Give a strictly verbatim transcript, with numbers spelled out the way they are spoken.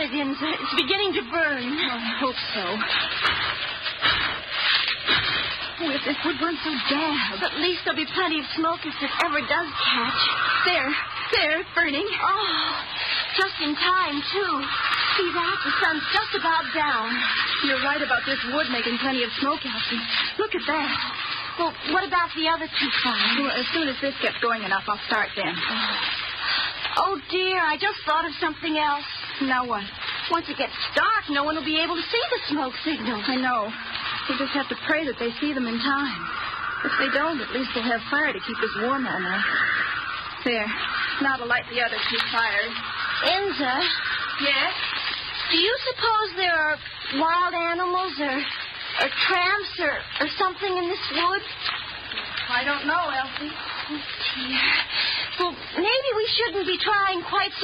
it, Inza. It's beginning to burn. Oh, I hope so. Oh, if this wood weren't so damp. At least there'll be plenty of smoke if it ever does catch. There. There, it's burning. Oh, just in time, too. See that? The sun's just about down. You're right about this wood making plenty of smoke, Elsie. Look at that. Well, what about the other two fires? Well, as soon as this gets going enough, I'll start them. Oh, dear, I just thought of something else. Now what? Once it gets dark, no one will be able to see the smoke signals. I know. We just have to pray that they see them in time. If they don't, at least we'll have fire to keep us warm all night. There. Now to light the other two fires. Inza? Yes? Do you suppose there are wild animals or, or tramps or, or something in this wood? I don't know, Elsie. Oh, dear. Well, maybe we shouldn't be trying quite